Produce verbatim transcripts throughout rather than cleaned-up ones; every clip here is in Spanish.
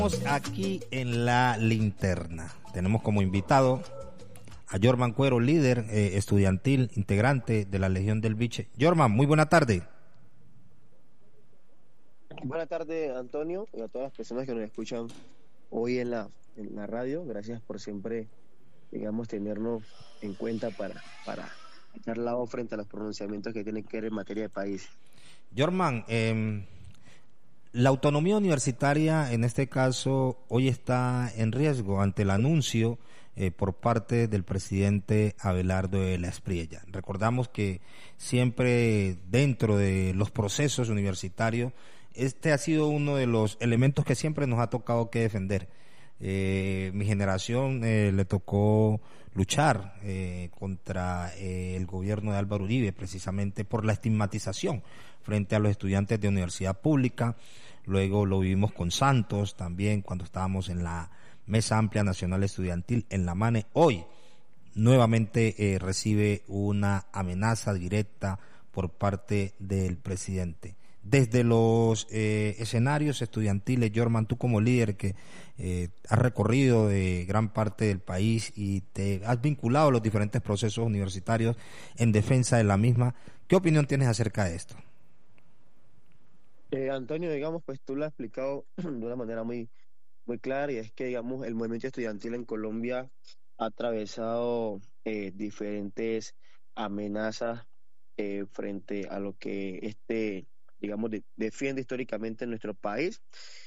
Aquí en la linterna tenemos como invitado a Jorman Cuero, líder eh, estudiantil, integrante de la Legión del Biche. Jorman, muy buena tarde. Buenas tardes, Antonio, y a todas las personas que nos escuchan hoy en la, en la radio. Gracias por siempre, digamos, tenernos en cuenta para, para echar la voz frente a los pronunciamientos que tienen que ver en materia de país. Jorman, eh, la autonomía universitaria, en este caso, hoy está en riesgo ante el anuncio eh, por parte del presidente Abelardo de la Espriella. Recordamos que siempre dentro de los procesos universitarios, este ha sido uno de los elementos que siempre nos ha tocado que defender. Eh, mi generación eh, le tocó luchar eh, contra eh, el gobierno de Álvaro Uribe, precisamente por la estigmatización frente a los estudiantes de universidad pública. Luego lo vivimos con Santos también cuando estábamos en la Mesa Amplia Nacional Estudiantil en la MANE. Hoy nuevamente eh, recibe una amenaza directa por parte del presidente. Desde los eh, escenarios estudiantiles, Jorman, tú como líder que eh, has recorrido de gran parte del país y te has vinculado a los diferentes procesos universitarios en defensa de la misma, ¿qué opinión tienes acerca de esto? Eh, Antonio, digamos, pues tú lo has explicado de una manera muy, muy clara, y es que, digamos, el movimiento estudiantil en Colombia ha atravesado eh, diferentes amenazas eh, frente a lo que este, digamos, de, defiende históricamente en nuestro país,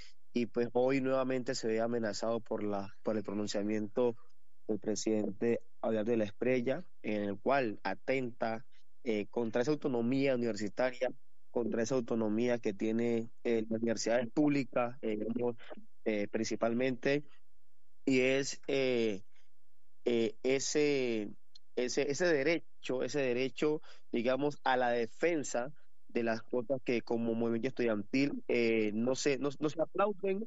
y pues hoy nuevamente se ve amenazado por la por el pronunciamiento del presidente Abelardo de la Espriella, en el cual atenta eh, contra esa autonomía universitaria, contra esa autonomía que tiene eh, las universidades públicas, eh, digamos, eh, principalmente, y es eh, eh, ese, ese, ese derecho, ese derecho, digamos, a la defensa de las cosas que como movimiento estudiantil eh, no se, no, no se aplauden,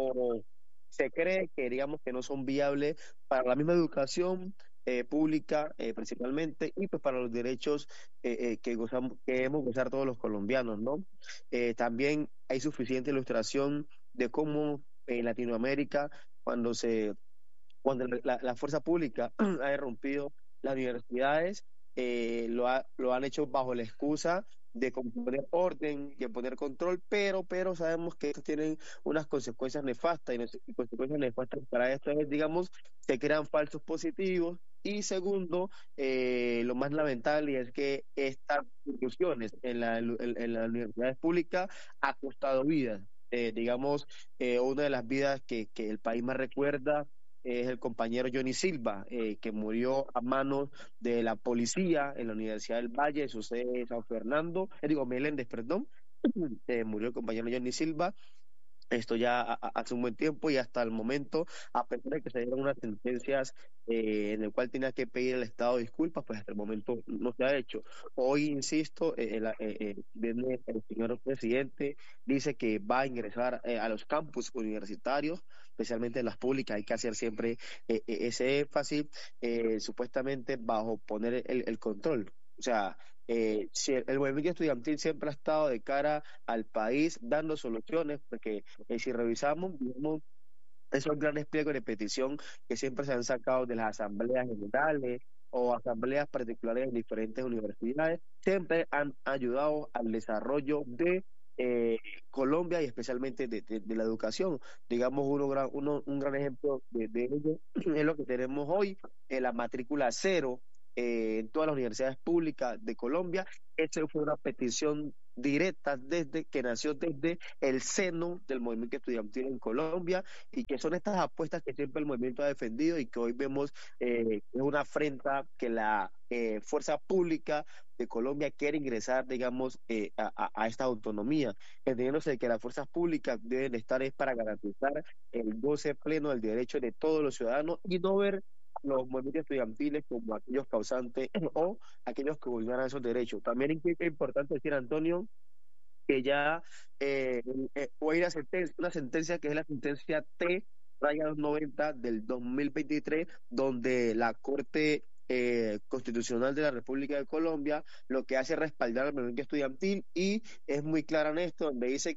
o se cree que, digamos, que no son viables para la misma educación eh, pública, eh, principalmente, y pues para los derechos eh, eh, que gozamos, que debemos gozar todos los colombianos, ¿no? Eh, también hay suficiente ilustración de cómo en Latinoamérica, cuando se cuando la, la fuerza pública ha irrumpido las universidades, eh, lo, ha, lo han hecho bajo la excusa de poner orden, de poner control, pero, pero sabemos que esto tienen unas consecuencias nefastas, y, no, y consecuencias nefastas para esto es, digamos, se crean falsos positivos, y segundo, eh, lo más lamentable es que estas instituciones en, la, en, en las universidades públicas ha costado vidas. Eh, digamos, eh, una de las vidas que, que el país más recuerda es el compañero Johnny Silva, eh, que murió a manos de la policía en la Universidad del Valle, su sede de San Fernando, eh, digo Meléndez, perdón. Eh, murió el compañero Johnny Silva. Esto ya a, a, hace un buen tiempo, y hasta el momento, a pesar de que se dieron unas sentencias eh, en el cual tenía que pedir el Estado disculpas, pues hasta el momento no se ha hecho. Hoy, insisto, eh, el, eh, eh, viene el señor presidente, dice que va a ingresar eh, a los campus universitarios, especialmente en las públicas. Hay que hacer siempre eh, eh, ese énfasis, eh, supuestamente bajo poner el, el control. O sea, eh, si el, el movimiento estudiantil siempre ha estado de cara al país dando soluciones, porque eh, si revisamos, digamos, esos grandes pliegos de petición que siempre se han sacado de las asambleas generales o asambleas particulares en diferentes universidades, siempre han ayudado al desarrollo de eh, Colombia, y especialmente de, de, de la educación. Digamos, uno, gran, uno, un gran ejemplo de, de ello es lo que tenemos hoy, en la matrícula cero eh, en todas las universidades públicas de Colombia. Esa fue una petición directa desde que nació desde el seno del movimiento estudiantil en Colombia, y que son estas apuestas que siempre el movimiento ha defendido, y que hoy vemos eh, es una afrenta que la eh, fuerza pública de Colombia quiere ingresar, digamos, eh, a, a, esta autonomía, entendiéndose que las fuerzas públicas deben estar es para garantizar el goce pleno del derecho de todos los ciudadanos, y no ver los movimientos estudiantiles como aquellos causantes o aquellos que vulneran esos derechos. También es importante decir, Antonio, que ya eh, eh, hoy una sentencia, una sentencia que es la sentencia T raya noventa del dos mil veintitrés, donde la Corte eh, Constitucional de la República de Colombia lo que hace es respaldar al movimiento estudiantil, y es muy clara en esto, donde dice que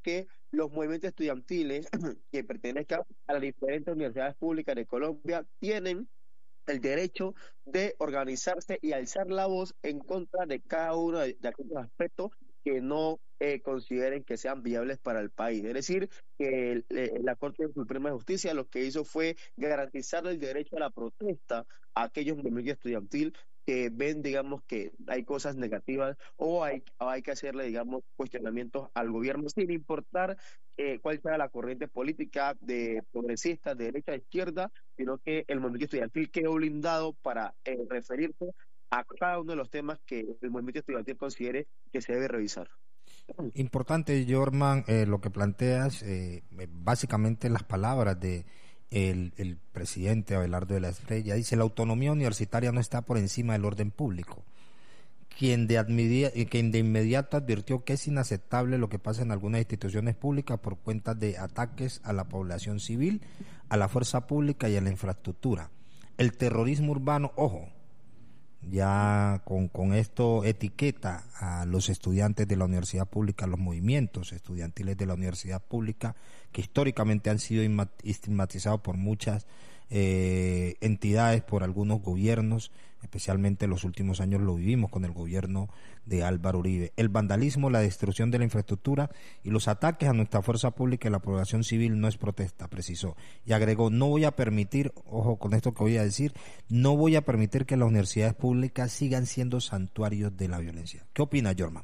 los movimientos estudiantiles que pertenezcan a las diferentes universidades públicas de Colombia tienen el derecho de organizarse y alzar la voz en contra de cada uno de, de aquellos aspectos que no eh, consideren que sean viables para el país. Es decir, que el- eh, la Corte Suprema de Justicia lo que hizo fue garantizar el derecho a la protesta a aquellos movimientos estudiantiles que ven, digamos, que hay cosas negativas o hay, o hay que hacerle, digamos, cuestionamientos al gobierno sin importar eh, cuál sea la corriente política de progresista, de derecha, de izquierda, sino que el movimiento estudiantil quedó blindado para eh, referirse a cada uno de los temas que el movimiento estudiantil considere que se debe revisar. Importante, Jorman, eh, lo que planteas, eh, eh, básicamente las palabras de el, el presidente Abelardo de la Estrella. Dice: la autonomía universitaria no está por encima del orden público. Quien de, admiría, eh, quien de inmediato advirtió que es inaceptable lo que pasa en algunas instituciones públicas por cuenta de ataques a la población civil, a la fuerza pública y a la infraestructura. El terrorismo urbano, ojo, ya con, con esto etiqueta a los estudiantes de la universidad pública, los movimientos estudiantiles de la universidad pública, que históricamente han sido estigmatizados por muchas eh, entidades, por algunos gobiernos, especialmente en los últimos años lo vivimos con el gobierno de Álvaro Uribe. El vandalismo, la destrucción de la infraestructura y los ataques a nuestra fuerza pública y la población civil no es protesta, precisó. Y agregó: no voy a permitir, ojo con esto que voy a decir, no voy a permitir que las universidades públicas sigan siendo santuarios de la violencia. ¿Qué opina, Jorman?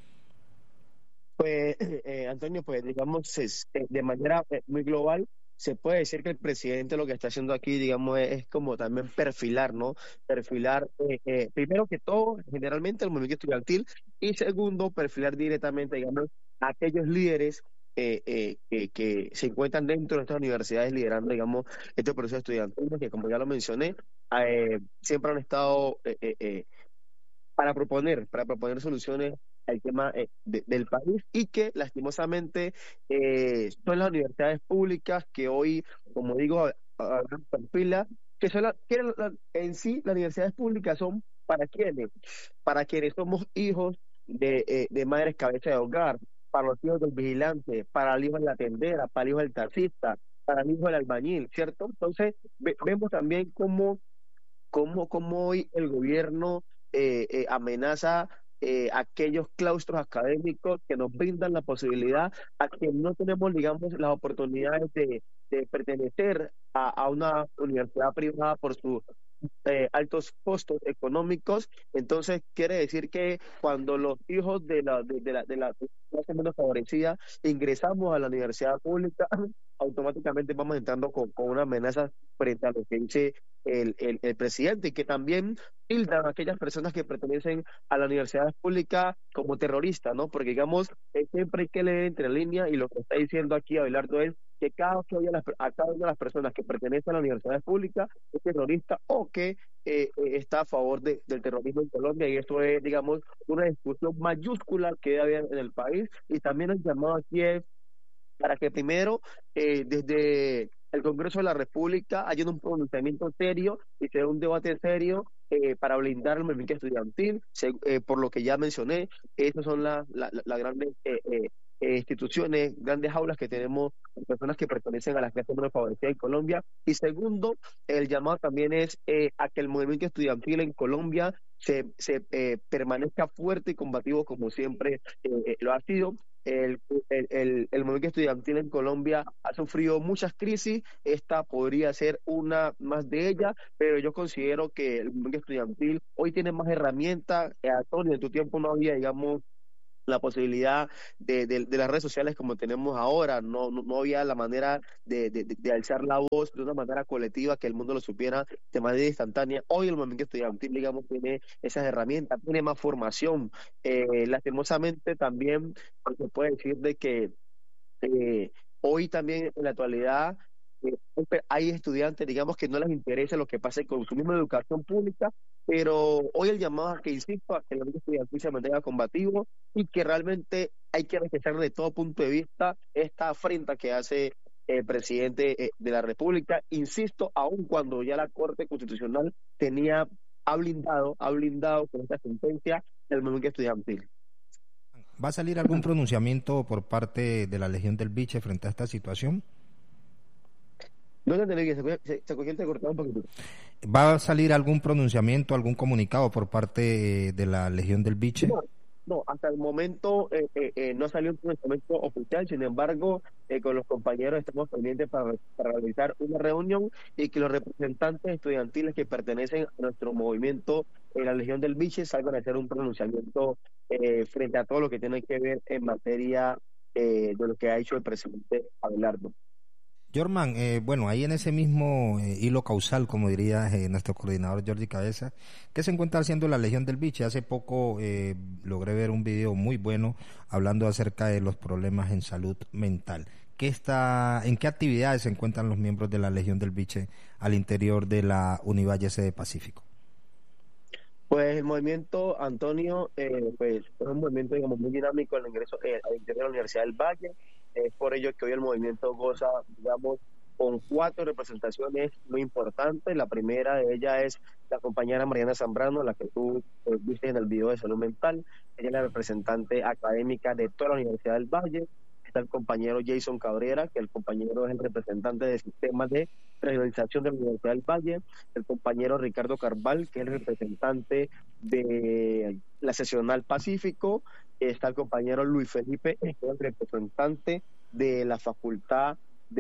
Pues, eh, Antonio, pues digamos, es, eh, de manera eh, muy global, se puede decir que el presidente lo que está haciendo aquí, digamos, es, es como también perfilar, ¿no? Perfilar, eh, eh, primero que todo, generalmente el movimiento estudiantil, y segundo, perfilar directamente, digamos, a aquellos líderes eh, eh, que, que se encuentran dentro de estas universidades liderando, digamos, este proceso estudiantil, que como ya lo mencioné, eh, siempre han estado eh, eh, eh, para proponer, para proponer soluciones al tema eh, de- del país y que lastimosamente eh, son las universidades públicas que hoy, como digo, a- a- perfila, que son la- que la- en sí las universidades públicas son para quienes, para quienes somos hijos de, eh, de madres cabeza de hogar, para los hijos del vigilante, para el hijo de la tendera, para el hijo del taxista, para el hijo del albañil, ¿cierto? Entonces, ve- vemos también cómo cómo, cómo hoy el gobierno eh, eh, amenaza eh, aquellos claustros académicos que nos brindan la posibilidad a que no tenemos, digamos, las oportunidades de, de pertenecer a, a una universidad privada por su eh, altos costos económicos. Entonces quiere decir que cuando los hijos de la, de, de la, de la clase menos favorecida ingresamos a la universidad pública, automáticamente vamos entrando con, con una amenaza frente a lo que dice el, el, el presidente, y que también tildan a aquellas personas que pertenecen a la universidad pública como terroristas, ¿no? Porque digamos, eh, siempre hay que leer entre líneas, y lo que está diciendo aquí Abelardo es que cada, que oye a, las- a cada una de las personas que pertenecen a la universidad pública es terrorista o que eh, eh, está a favor de, del terrorismo en Colombia, y esto es, digamos, una discusión mayúscula que debe haber en el país. Y también el llamado aquí es para que primero, eh, desde el Congreso de la República, haya un pronunciamiento serio y sea un debate serio eh, para blindar el movimiento estudiantil, se- eh, por lo que ya mencioné. Esas son las la, la- las grandes eh, eh, eh, instituciones, grandes aulas que tenemos, personas que pertenecen a las clases menos favorecidas en Colombia. Y segundo, el llamado también es eh, a que el movimiento estudiantil en Colombia se, se eh, permanezca fuerte y combativo como siempre eh, eh, lo ha sido. El, el, el, el movimiento estudiantil en Colombia ha sufrido muchas crisis, esta podría ser una más de ellas, pero yo considero que el movimiento estudiantil hoy tiene más herramientas. Eh, Antonio, en tu tiempo no había, digamos, la posibilidad de, de, de las redes sociales como tenemos ahora, no, no, no había la manera de, de, de alzar la voz de una manera colectiva, que el mundo lo supiera de manera instantánea. Hoy el movimiento estudiantil, digamos, tiene esas herramientas, tiene más formación. Eh, lastimosamente también pues, se puede decir de que eh, hoy también en la actualidad eh, hay estudiantes, digamos, que no les interesa lo que pase con su misma educación pública, pero hoy el llamado a que, insisto, a que el movimiento estudiantil se mantenga combativo y que realmente hay que rechazar de todo punto de vista esta afrenta que hace el presidente eh, de la República, insisto, aun cuando ya la Corte Constitucional tenía, ha blindado, ha blindado con esta sentencia el movimiento estudiantil. ¿va a salir algún pronunciamiento por parte de la Legión del Biche frente a esta situación? No te entendí bien, se, cogió- se, se cogió entrecortado un poquito. ¿Va a salir algún pronunciamiento, algún comunicado por parte eh, de la Legión del Biche? No, no, hasta el momento eh, eh, eh, no salió un pronunciamiento oficial. Sin embargo, eh, con los compañeros estamos pendientes para, para realizar una reunión y que los representantes estudiantiles que pertenecen a nuestro movimiento, eh, la Legión del Biche, salgan a hacer un pronunciamiento eh, frente a todo lo que tiene que ver en materia eh, de lo que ha hecho el presidente Abelardo. Jorman, eh, bueno, ahí en ese mismo eh, hilo causal, como diría eh, nuestro coordinador Jordi Cabeza, ¿qué se encuentra haciendo la Legión del Biche? Hace poco eh, logré ver un video muy bueno hablando acerca de los problemas en salud mental. ¿Qué está, en qué actividades se encuentran los miembros de la Legión del Biche al interior de la Univalle Sede Pacífico? Pues el movimiento, Antonio, eh, pues es un movimiento, digamos, muy dinámico en el ingreso eh, al interior de la Universidad del Valle. Es por ello que hoy el movimiento goza, digamos, con cuatro representaciones muy importantes. La primera de ellas es la compañera Mariana Zambrano, la que tú eh, viste en el video de salud mental. Ella es la representante académica de toda la Universidad del Valle. Está el compañero Jason Cabrera, que el compañero es el representante del sistema de regionalización de la Universidad del Valle. El compañero Ricardo Carval, que es el representante de la seccional Pacífico. Está el compañero Luis Felipe, que es el representante de la Facultad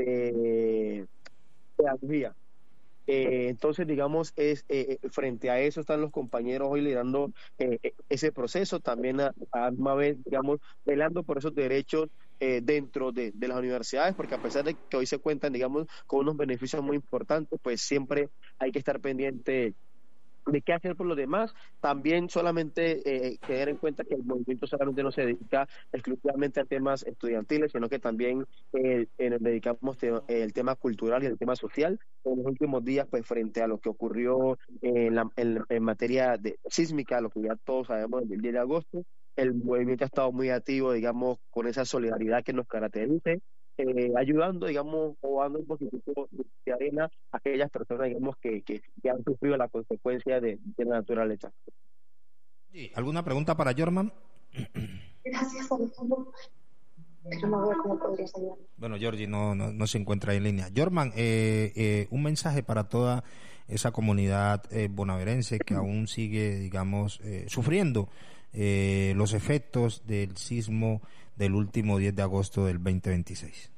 de Pedagogía. Eh, entonces, digamos, es eh, eh, frente a eso están los compañeros hoy liderando eh, eh, ese proceso, también a, a una vez, digamos, velando por esos derechos eh, dentro de, de las universidades, porque a pesar de que hoy se cuentan, digamos, con unos beneficios muy importantes, pues siempre hay que estar pendiente de qué hacer por los demás. También solamente eh, tener en cuenta que el movimiento solamente no se dedica exclusivamente a temas estudiantiles, sino que también eh, eh, nos dedicamos te, eh, el tema cultural y el tema social. En los últimos días, pues frente a lo que ocurrió en, la, en, en materia de sísmica, lo que ya todos sabemos del diez de agosto, el movimiento ha estado muy activo, digamos, con esa solidaridad que nos caracteriza, eh, ayudando, digamos, o dando un poquito de arena a aquellas personas, digamos, que, que, que han sufrido la consecuencia de, de la naturaleza. Sí, ¿alguna pregunta para Jorman? Gracias, Alejandro. Pero no veo cómo podrías ayudar. Bueno, Georgie no, no, no se encuentra ahí en línea. Jorman, eh, eh, un mensaje para toda esa comunidad eh, bonaerense que aún sigue, digamos, eh, sufriendo eh, los efectos del sismo del último diez de agosto del veinte veintiséis.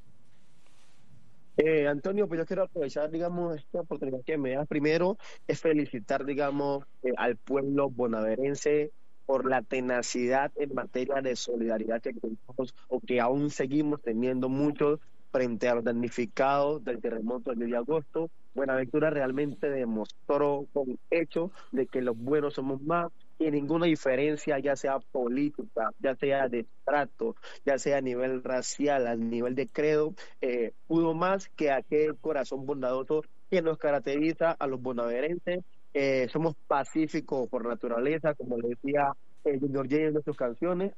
Eh, Antonio, pues yo quiero aprovechar, digamos, esta oportunidad que me das. Primero, es felicitar, digamos, eh, al pueblo bonaerense por la tenacidad en materia de solidaridad que tenemos o que aún seguimos teniendo muchos frente a los damnificados del terremoto del diez de agosto. Buenaventura realmente demostró con hechos de que los buenos somos más y ninguna diferencia, ya sea política, ya sea de trato, ya sea a nivel racial, a nivel de credo, eh, pudo más que aquel corazón bondadoso que nos caracteriza a los bonaerenses. Eh, somos pacíficos por naturaleza, como le decía eh, Junior J en nuestras canciones.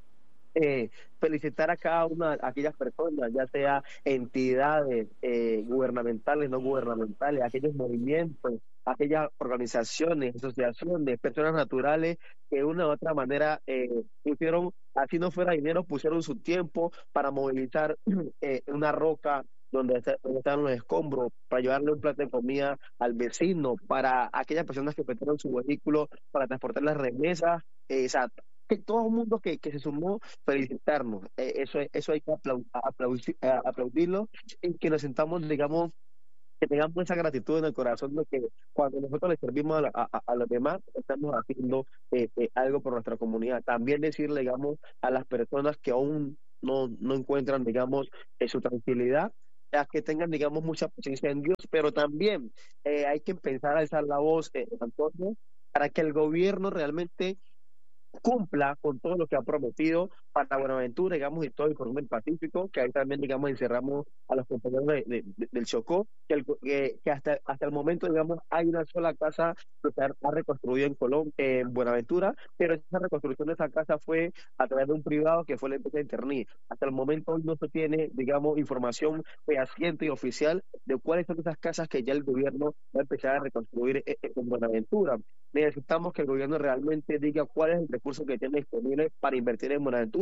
Eh, felicitar a cada una de aquellas personas, ya sea entidades eh, gubernamentales, no gubernamentales, aquellos movimientos, aquellas organizaciones, asociaciones, personas naturales que de una u otra manera eh, pusieron, así no fuera dinero, pusieron su tiempo para movilizar eh, una roca donde, está, donde están los escombros, para llevarle un plato de comida al vecino, para aquellas personas que prestaron su vehículo para transportar las remesas, eh, o sea, que todo el mundo que, que se sumó, felicitarnos. Eh, eso, eso hay que aplau- aplaudir, aplaudirlo y que nos sentamos, digamos, que tengamos esa gratitud en el corazón de que cuando nosotros le servimos a, la- a, a los demás, estamos haciendo eh, eh, algo por nuestra comunidad. También decirle, digamos, a las personas que aún no, no encuentran, digamos, eh, su tranquilidad, a que tengan, digamos, mucha paciencia en Dios, pero también eh, hay que empezar a alzar la voz, eh, Antonio, para que el gobierno realmente cumpla con todo lo que ha prometido para Buenaventura, digamos, y todo el Cordón del Pacífico, que ahí también, digamos, encerramos a los compañeros de, de- de- del Chocó, que, el- que, que hasta, hasta el momento, digamos, hay una sola casa que se ha, ha reconstruido en Colón, en Buenaventura, pero esa reconstrucción de esa casa fue a través de un privado que fue la empresa Internet. Hasta el momento no se tiene, digamos, información fehaciente y oficial de cuáles son esas casas que ya el gobierno va a empezar a reconstruir eh, eh, en Buenaventura. Necesitamos que el gobierno realmente diga cuál es el recurso que tiene disponible para invertir en Buenaventura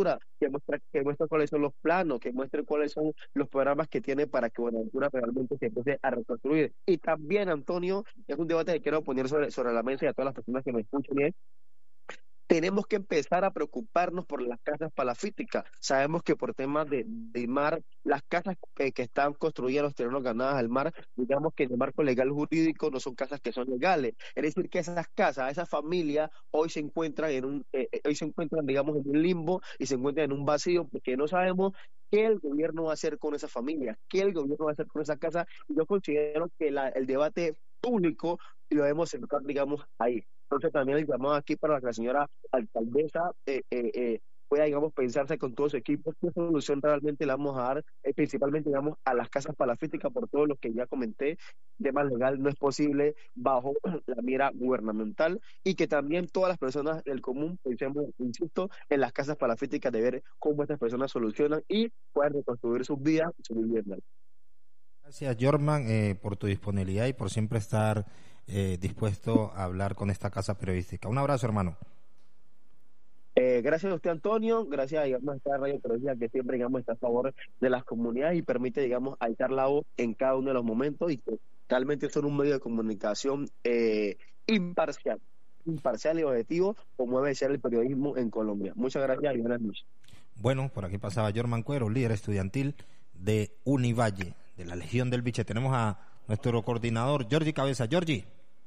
Buenaventura, que muestre, que muestre cuáles son los planos, que muestre cuáles son los programas que tiene para que Buenaventura realmente se empiece a reconstruir. Y también, Antonio, es un debate que quiero poner sobre, sobre la mesa y a todas las personas que me escuchan, y es tenemos que empezar a preocuparnos por las casas palafíticas. Sabemos que por temas de, de mar, las casas que, que están construidas, los terrenos ganados al mar, digamos que en el marco legal jurídico no son casas que son legales. Es decir, que esas casas, esas familias, hoy se encuentran en un, eh, hoy se encuentran, digamos, en un limbo y se encuentran en un vacío porque no sabemos qué el gobierno va a hacer con esas familias, qué el gobierno va a hacer con esas casas. Y yo considero que la, el debate público lo debemos centrar, digamos, ahí. Entonces también el llamado aquí para que la señora alcaldesa eh, eh, eh, pueda, digamos, pensarse con todo su equipo qué solución realmente le vamos a dar, eh, principalmente, digamos, a las casas palafíticas por todo lo que ya comenté. Tema legal no es posible bajo la mira gubernamental y que también todas las personas del común pensemos, insisto, en las casas palafíticas de ver cómo estas personas solucionan y puedan reconstruir sus vidas y su vivienda. Gracias, Jorman, eh, por tu disponibilidad y por siempre estar eh, dispuesto a hablar con esta casa periodística. Un abrazo, hermano. Eh, gracias a usted, Antonio, gracias, digamos, a esta radio periodística que siempre, digamos, está a favor de las comunidades y permite, digamos, alzar la voz en cada uno de los momentos y que realmente son un medio de comunicación eh, imparcial, imparcial y objetivo, como debe ser el periodismo en Colombia. Muchas gracias y buenas noches. Bueno, por aquí pasaba Jorman Cuero, líder estudiantil de Univalle, de la Legión del Biche. Tenemos a nuestro coordinador, Giorgi Cabeza. Giorgi.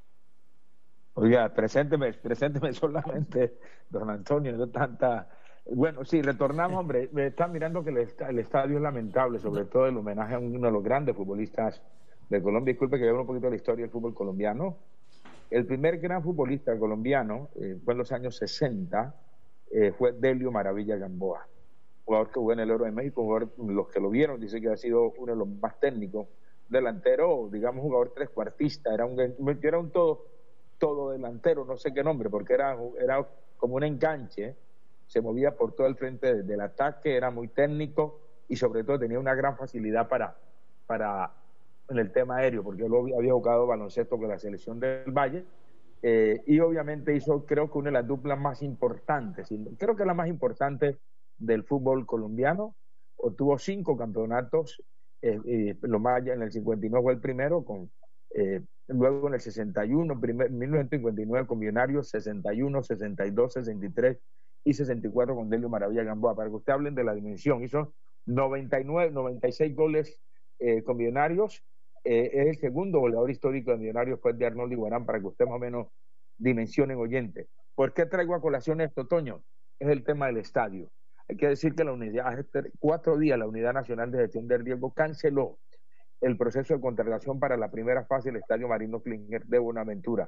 Oiga, presénteme, presénteme solamente, don Antonio, no tanta... Bueno, sí, retornamos, hombre, me está mirando que el, est el estadio es lamentable, sobre todo el homenaje a uno de los grandes futbolistas de Colombia. Disculpe que vea un poquito la historia del fútbol colombiano. El primer gran futbolista colombiano eh, fue en los años sesenta, eh, fue Delio Maravilla Gamboa, jugador que jugó en el Oro de México, jugador, los que lo vieron dicen que ha sido uno de los más técnicos, delantero, digamos, jugador trescuartista, era un, era un todo... todo delantero, no sé qué nombre, porque era, era como un enganche, se movía por todo el frente del ataque, era muy técnico y sobre todo tenía una gran facilidad para, para en el tema aéreo, porque yo lo había jugado baloncesto con la selección del Valle, eh, y obviamente hizo, creo que una de las duplas más importantes, creo que la más importante del fútbol colombiano. Obtuvo cinco campeonatos, eh, eh, lo más allá en el cincuenta y nueve fue el primero, con eh, luego en el sesenta y uno, primer, mil novecientos cincuenta y nueve con Millonarios, sesenta y uno, sesenta y dos, sesenta y tres y sesenta y cuatro con Delio Maravilla Gamboa. Para que ustedes hablen de la dimensión, hizo noventa y nueve, noventa y seis goles eh, con Millonarios, eh, es el segundo goleador histórico de Millonarios después de Arnoldo Iguarán, para que ustedes más o menos dimensionen, oyente. ¿Por qué traigo a colación esto, Toño? Es el tema del estadio. Hay que decir que la unidad, hace cuatro días la Unidad Nacional de Gestión del Riesgo canceló el proceso de contratación para la primera fase del Estadio Marino Klinger de Buenaventura.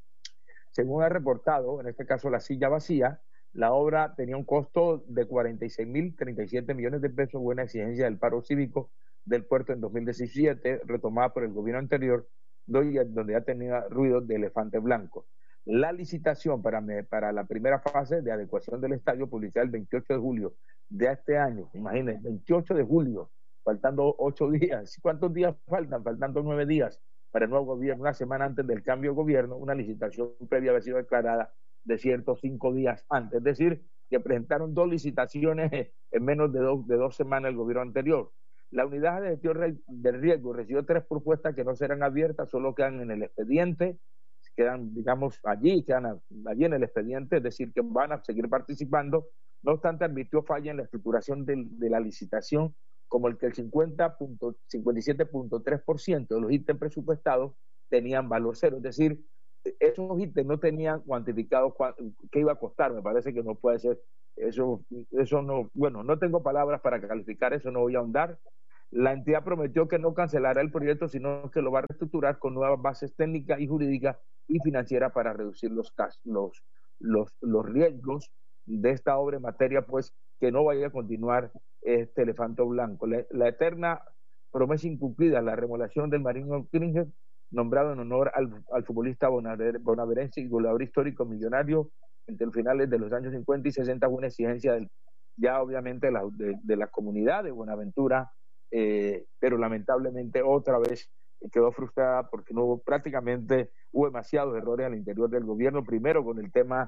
Según ha reportado, en este caso la silla vacía, la obra tenía un costo de cuarenta y seis mil treinta y siete millones de pesos, buena exigencia del paro cívico del puerto en dos mil diecisiete, retomada por el gobierno anterior, donde ya tenía ruido de elefante blanco. La licitación para, para la primera fase de adecuación del estadio publicada el veintiocho de julio de este año, imagínense, veintiocho de julio, faltando ocho días. ¿Cuántos días faltan? Faltando nueve días para el nuevo gobierno, una semana antes del cambio de gobierno. Una licitación previa había sido declarada de ciertos cinco días antes, es decir, que presentaron dos licitaciones en menos de dos, de dos semanas el gobierno anterior. La unidad de gestión del riesgo recibió tres propuestas que no serán abiertas, solo quedan en el expediente, quedan, digamos, allí, quedan allí en el expediente, es decir, que van a seguir participando. No obstante, admitió falla en la estructuración de, de la licitación, como el que el cincuenta punto cincuenta y siete punto tres por ciento de los ítems presupuestados tenían valor cero, es decir, esos ítems no tenían cuantificado qué iba a costar. Me parece que no puede ser, eso, eso no, bueno, no tengo palabras para calificar eso, no voy a ahondar. La entidad prometió que no cancelará el proyecto, sino que lo va a reestructurar con nuevas bases técnicas y jurídicas y financieras para reducir los, los, los, los riesgos de esta obra en materia, pues que no vaya a continuar este elefante blanco. La, la eterna promesa incumplida, la remodelación del Marino Klinger, nombrado en honor al, al futbolista bonaverense y goleador histórico millonario entre los finales de los años cincuenta y sesenta, fue una exigencia del, ya obviamente la, de, de la comunidad de Buenaventura, eh, pero lamentablemente otra vez quedó frustrada porque no hubo prácticamente, hubo demasiados errores al interior del gobierno, primero con el tema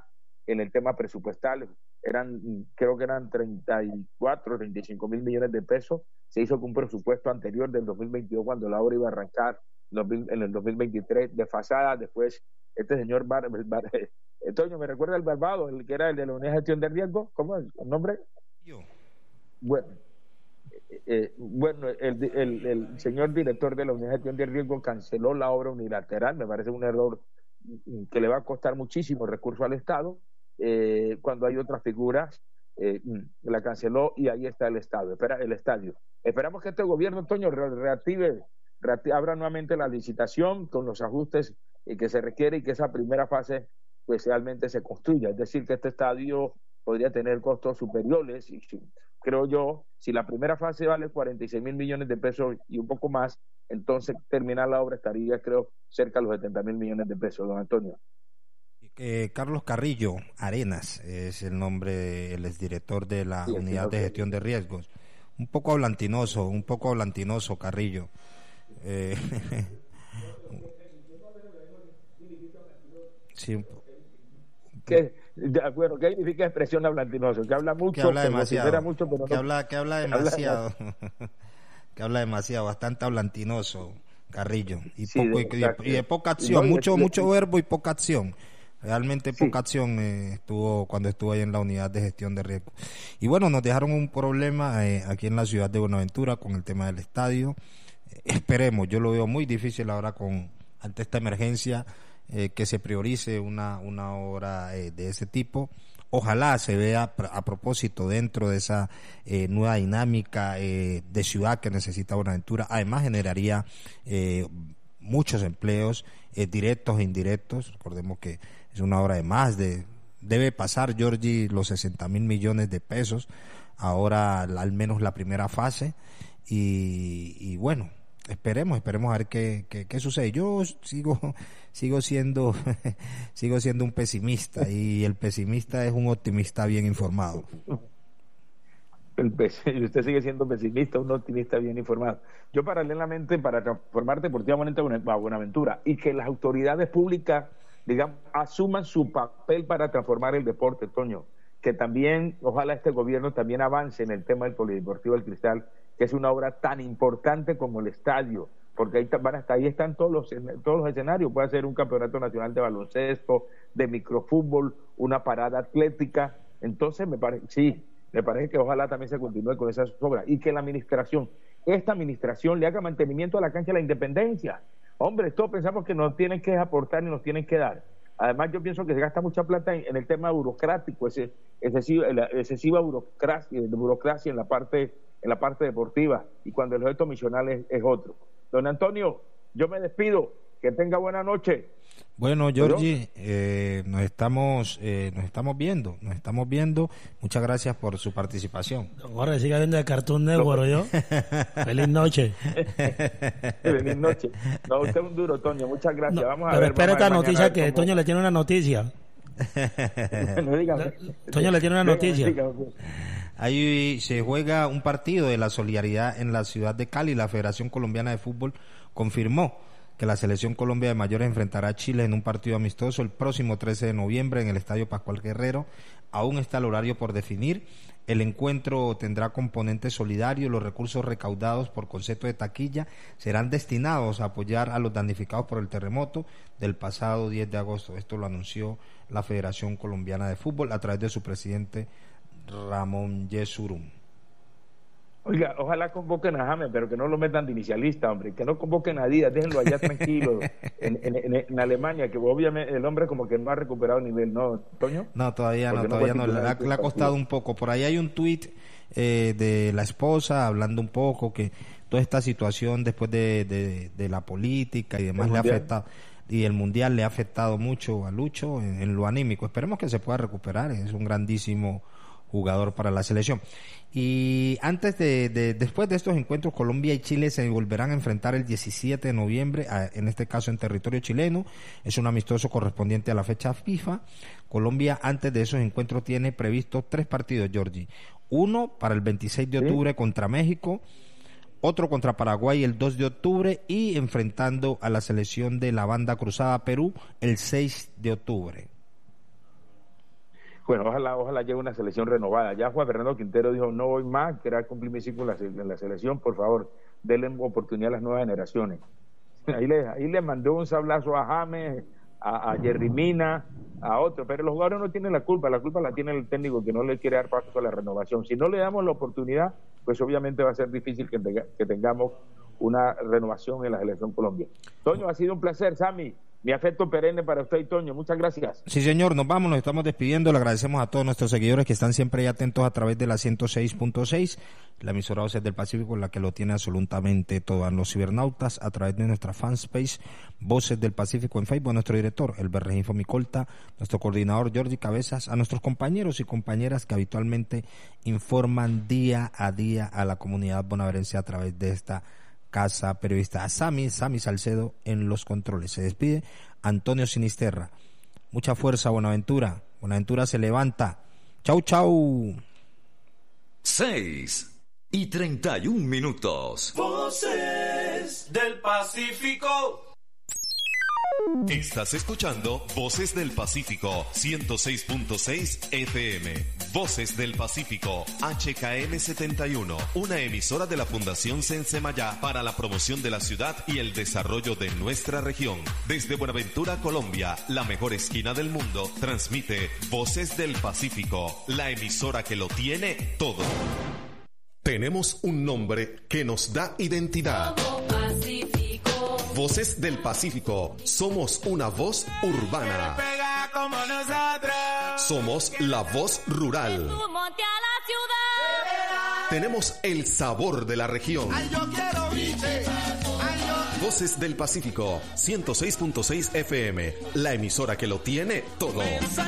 en el tema presupuestal. Eran, creo que eran treinta y cuatro, treinta y cinco mil millones de pesos. Se hizo con un presupuesto anterior del dos mil veintidós, cuando la obra iba a arrancar en el dos mil veintitrés, desfasada. Después, este señor Bar, Bar, eh, Toño, ¿me recuerda el Barbado, el que era el de la Unidad de Gestión de Riesgo? ¿Cómo es el nombre? Yo. Bueno, eh, bueno el, el, el señor director de la Unidad de Gestión de Riesgo canceló la obra unilateral. Me parece un error que le va a costar muchísimo recurso al Estado, eh, cuando hay otras figuras. Eh, la canceló y ahí está el estadio. Espera, el estadio. Esperamos que este gobierno, Toño, reactive, reactive, abra nuevamente la licitación con los ajustes eh, que se requiere, y que esa primera fase pues realmente se construya. Es decir, que este estadio podría tener costos superiores, y creo yo, si la primera fase vale cuarenta y seis mil millones de pesos y un poco más, entonces terminar la obra estaría, creo, cerca de los setenta mil millones de pesos, don Antonio. Eh, Carlos Carrillo Arenas es el nombre, el exdirector de la sí, Unidad de Gestión de Riesgos. Un poco hablantinoso, un poco hablantinoso Carrillo. Eh, sí. ¿Qué, de acuerdo, ¿qué significa expresión hablantinoso? Que habla mucho, que habla demasiado, mucho, pero que, no, habla, que habla demasiado, que habla demasiado, bastante hablantinoso Carrillo, y, sí, poco, de, y, y de poca acción, no, mucho, es, mucho es, verbo y poca acción. Realmente sí. poca acción eh, estuvo cuando estuvo ahí en la Unidad de Gestión de Riesgo. Y bueno, nos dejaron un problema eh, aquí en la ciudad de Buenaventura con el tema del estadio. Eh, esperemos, yo lo veo muy difícil ahora con ante esta emergencia, eh, que se priorice una, una obra eh, de ese tipo. Ojalá se vea a propósito dentro de esa eh, nueva dinámica eh, de ciudad que necesita Buenaventura. Además generaría eh, muchos empleos eh, directos e indirectos. Recordemos que es una obra de más de, debe pasar, Georgie, los sesenta mil millones de pesos, ahora al menos la primera fase, y, y bueno, esperemos, esperemos a ver qué, qué, qué sucede. Yo sigo, sigo siendo, sigo siendo un pesimista, y el pesimista es un optimista bien informado. El usted sigue siendo pesimista, un optimista bien informado. Yo paralelamente, para transformar deportivamente a Buenaventura, y que las autoridades públicas, digamos, asuman su papel para transformar el deporte, Toño, que también, ojalá este gobierno también avance en el tema del Polideportivo del Cristal, que es una obra tan importante como el estadio, porque ahí, van hasta ahí están todos los, todos los escenarios. Puede ser un campeonato nacional de baloncesto, de microfútbol, una parada atlética. Entonces, me parece, sí, me parece que ojalá también se continúe con esas obras, y que la administración, esta administración le haga mantenimiento a la cancha de la Independencia. Hombre, todos pensamos que nos tienen que aportar y nos tienen que dar. Además, yo pienso que se gasta mucha plata en, en el tema burocrático, ese, excesiva, excesiva burocracia, burocracia en la parte en la parte deportiva, y cuando el objeto misional es, es otro. Don Antonio, yo me despido. Que tenga buena noche. Bueno, Georgie, eh, nos estamos eh, nos estamos viendo, nos estamos viendo. Muchas gracias por su participación. Don Jorge, siga viendo el Cartoon Network, ¿yo? Feliz noche. Feliz noche. No, usted es un duro, Toño. Muchas gracias. No, vamos a pero ver, espera esta noticia, que cómo... Toño le tiene una noticia. no, dígame. Toño le tiene una noticia. Dígame, dígame. Ahí se juega un partido de la solidaridad en la ciudad de Cali. La Federación Colombiana de Fútbol confirmó que la Selección Colombia de Mayores enfrentará a Chile en un partido amistoso el próximo trece de noviembre en el Estadio Pascual Guerrero. Aún está el horario por definir. El encuentro tendrá componente solidario. Los recursos recaudados por concepto de taquilla serán destinados a apoyar a los damnificados por el terremoto del pasado diez de agosto. Esto lo anunció la Federación Colombiana de Fútbol a través de su presidente Ramón Yesurum. Oiga, ojalá convoquen a James, pero que no lo metan de inicialista, hombre, que no convoquen a Díaz, déjenlo allá tranquilo en, en, en, en Alemania, que obviamente el hombre como que no ha recuperado el nivel, ¿no, Toño? No, todavía no, no todavía no, le, le ha costado un poco. Por ahí hay un tuit eh, de la esposa hablando un poco que toda esta situación después de, de, de la política y demás le ha afectado, y el mundial le ha afectado mucho a Lucho en, en lo anímico. Esperemos que se pueda recuperar, es un grandísimo jugador para la selección. Y antes de, de después de estos encuentros, Colombia y Chile se volverán a enfrentar el diecisiete de noviembre, a, en este caso en territorio chileno. Es un amistoso correspondiente a la fecha FIFA. Colombia antes de esos encuentros tiene previsto tres partidos, Georgie. Uno para el veintiséis de octubre, ¿sí?, contra México, otro contra Paraguay el dos de octubre y enfrentando a la selección de la banda cruzada Perú el seis de octubre. Bueno, ojalá, ojalá llegue una selección renovada. Ya Juan Fernando Quintero dijo, no voy más, quiero cumplir mi ciclo en la, en la selección, por favor, denle oportunidad a las nuevas generaciones. Ahí le, ahí le mandó un sablazo a James, a, a Jerry Mina, a otro, pero los jugadores no tienen la culpa, la culpa la tiene el técnico que no le quiere dar paso a la renovación. Si no le damos la oportunidad, pues obviamente va a ser difícil que, tenga, que tengamos una renovación en la selección Colombia. Toño, ha sido un placer, Sammy. Mi afecto perenne para usted y Toño, muchas gracias. Sí, señor, nos vamos, nos estamos despidiendo, le agradecemos a todos nuestros seguidores que están siempre ahí atentos a través de la ciento seis punto seis, la emisora Voces del Pacífico, la que lo tiene absolutamente todos los cibernautas, a través de nuestra fanpage Voces del Pacífico en Facebook, a nuestro director, el Berrejinfo Micolta, nuestro coordinador Jordi Cabezas, a nuestros compañeros y compañeras que habitualmente informan día a día a la comunidad bonaerense a través de esta casa periodista. A Sammy, Sammy Salcedo en los controles. Se despide Antonio Sinisterra. Mucha fuerza, Buenaventura. Buenaventura se levanta. Chau, chau. Seis y treinta y un minutos. Voces del Pacífico. Estás escuchando Voces del Pacífico, ciento seis punto seis F M. Voces del Pacífico, H K M setenta y uno, una emisora de la Fundación Sensemayá para la promoción de la ciudad y el desarrollo de nuestra región. Desde Buenaventura, Colombia, la mejor esquina del mundo, transmite Voces del Pacífico, la emisora que lo tiene todo. Tenemos un nombre que nos da identidad. Voces del Pacífico, somos una voz urbana. Somos la voz rural. Tenemos el sabor de la región. Voces del Pacífico, ciento seis punto seis F M, la emisora que lo tiene todo.